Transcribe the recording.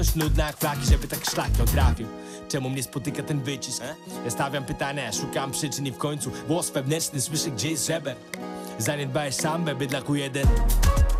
nudna jak flaki, żeby tak szlak trafił. Czemu mnie spotyka ten wycisk? Ja stawiam pytania, szukam przyczyn i w końcu głos wewnętrzny słyszę, gdzie jest żeber. Zaniedbałeś sam we bydlaku jeden.